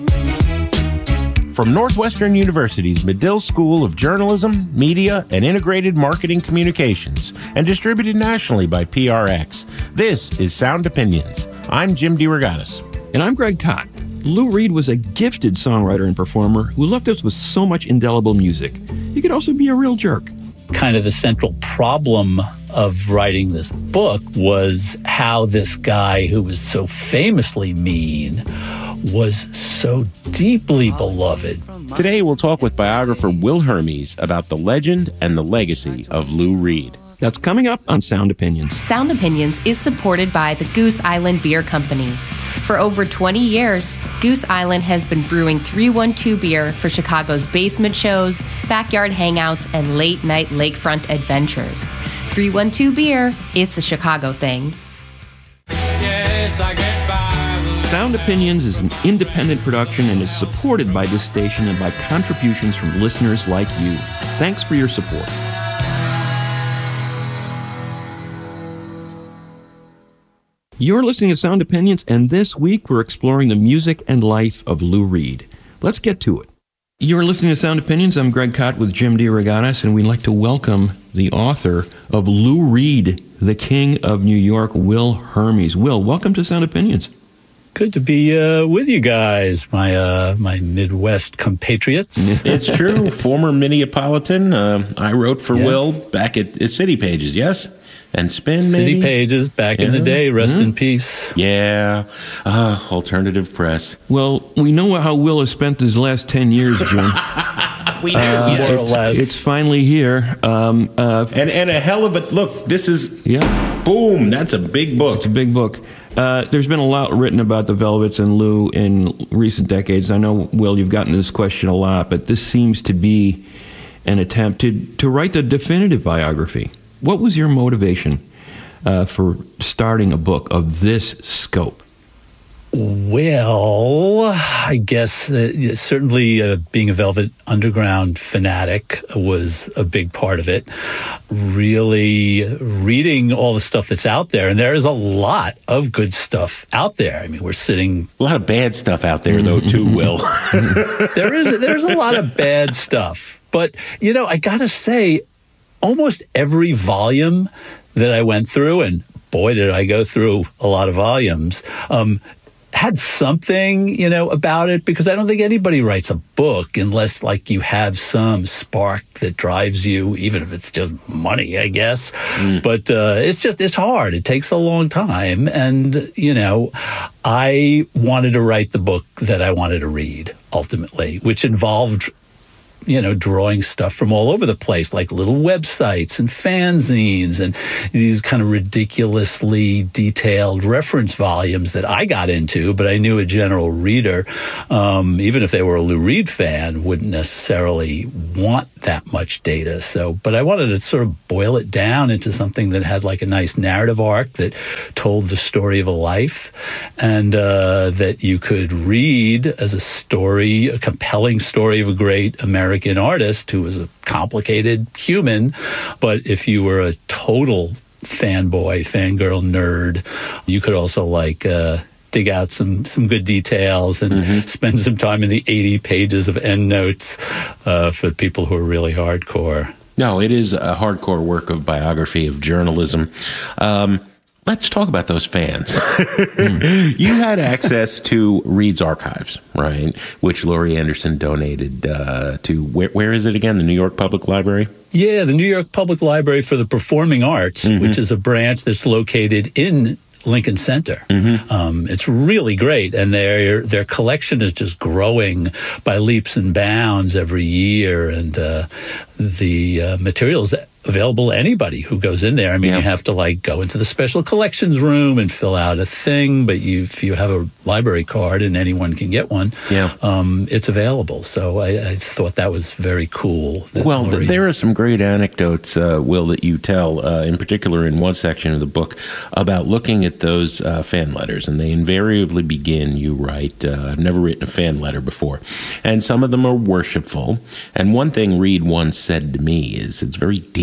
From Northwestern University's Medill School of Journalism, Media, and Integrated Marketing Communications, and distributed nationally by PRX, this is Sound Opinions. I'm Jim DeRogatis. And I'm Greg Kot. Lou Reed was a gifted songwriter and performer who left us with so much indelible music. He could also be a real jerk. Kind of the central problem of writing this book was how this guy who was so famously mean was so deeply beloved. Today we'll talk with biographer Will Hermes about the legend and the legacy of Lou Reed. That's coming up on Sound Opinions. Sound Opinions is supported by the Goose Island Beer Company. For over 20 years, Goose Island has been brewing 312 beer for Chicago's basement shows, backyard hangouts, and late-night lakefront adventures. 312 Beer, it's a Chicago thing. Yes, I get by. Sound Opinions is an independent production and is supported by this station and by contributions from listeners like you. Thanks for your support. You're listening to Sound Opinions, and this week we're exploring the music and life of Lou Reed. Let's get to it. You're listening to Sound Opinions. I'm Greg Kot with Jim DeRogatis, and we'd like to welcome the author of Lou Reed, the King of New York, Will Hermes. Will, welcome to Sound Opinions. Good to be with you guys, my Midwest compatriots. It's true. Former Minneapolitan. I wrote for Will back at City Pages, yes? And Spin, City maybe? Pages, back in the day. Rest in peace. Yeah. Alternative press. Well, we know how Will has spent his last 10 years, Jim. We do, yes. More or less. It's finally here. And a hell of a... Look, this is... Yeah. Boom. That's a big book. It's a big book. There's been a lot written about the Velvets and Lou in recent decades. I know, Will, you've gotten this question a lot, but this seems to be an attempt to write the definitive biography. What was your motivation for starting a book of this scope? Well, I guess certainly being a Velvet Underground fanatic was a big part of it. Really reading all the stuff that's out there, and there is a lot of good stuff out there. I mean, we're sitting... A lot of bad stuff out there, though, too, Will. There's a lot of bad stuff. But, you know, I got to say, almost every volume that I went through, and boy, did I go through a lot of volumes, had something, you know, about it, because I don't think anybody writes a book unless, like, you have some spark that drives you, even if it's just money, I guess. But it's hard. It takes a long time. And, you know, I wanted to write the book that I wanted to read, ultimately, which involved, you know, drawing stuff from all over the place, like little websites and fanzines and these kind of ridiculously detailed reference volumes that I got into, but I knew a general reader, even if they were a Lou Reed fan, wouldn't necessarily want that much data. So, but I wanted to sort of boil it down into something that had like a nice narrative arc that told the story of a life, and that you could read as a story, a compelling story of a great American artist who was a complicated human. But if you were a total fanboy, fangirl nerd, you could also like dig out some good details and spend some time in the 80 pages of endnotes for people who are really hardcore. No, it is a hardcore work of biography, of journalism. Let's talk about those fans. You had access to Reed's archives, right? Which Laurie Anderson donated to, where is it again? The New York Public Library? Yeah, the New York Public Library for the Performing Arts, which is a branch that's located in Lincoln Center. It's really great, and their collection is just growing by leaps and bounds every year, and the materials available to anybody who goes in there. I mean, you have to like go into the special collections room and fill out a thing, but if you have a library card, and anyone can get one, it's available. So I thought that was very cool. Well, there are some great anecdotes, Will, that you tell, in particular in one section of the book, about looking at those fan letters, and they invariably begin, you write, I've never written a fan letter before, and some of them are worshipful. And one thing Reed once said to me is, it's very dangerous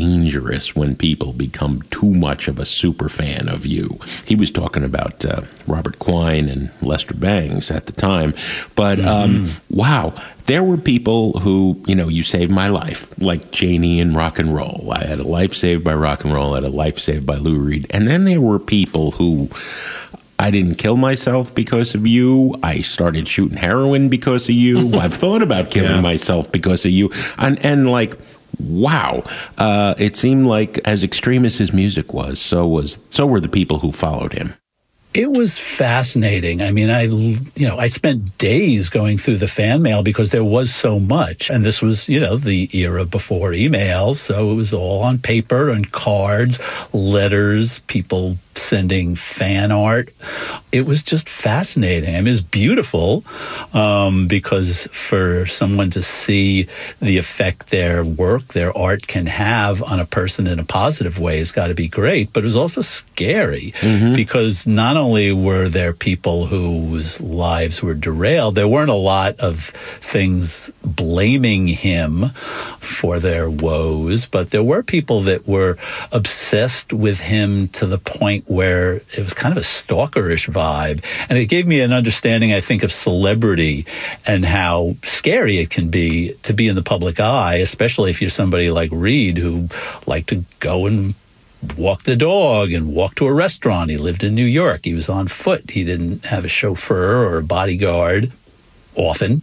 dangerous when people become too much of a super fan of you. He was talking about Robert Quine and Lester Bangs at the time. But, wow, there were people who, you saved my life, like Janie in rock and roll. I had a life saved by rock and roll. I had a life saved by Lou Reed. And then there were people who... I didn't kill myself because of you. I started shooting heroin because of you. I've thought about killing myself because of you. And like, wow. It seemed like as extreme as his music was, so were the people who followed him. It was fascinating. I mean, I spent days going through the fan mail because there was so much. And this was, the era before email. So it was all on paper and cards, letters, people sending fan art. It was just fascinating. I mean, it was beautiful because for someone to see the effect their work, their art can have on a person in a positive way has got to be great. But it was also scary because not only were there people whose lives were derailed, there weren't a lot of things blaming him for their woes, but there were people that were obsessed with him to the point where it was kind of a stalkerish vibe. And it gave me an understanding, I think, of celebrity and how scary it can be to be in the public eye, especially if you're somebody like Reed who liked to go and walk the dog and walk to a restaurant. He lived in New York. He was on foot. He didn't have a chauffeur or a bodyguard often.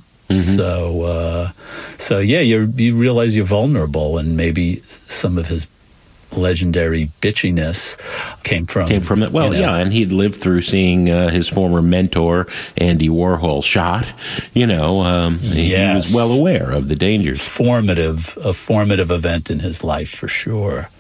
So yeah, you realize you're vulnerable, and maybe some of his legendary bitchiness came from it. Well, and he'd lived through seeing his former mentor Andy Warhol shot. He was well aware of the dangers. A formative event in his life for sure.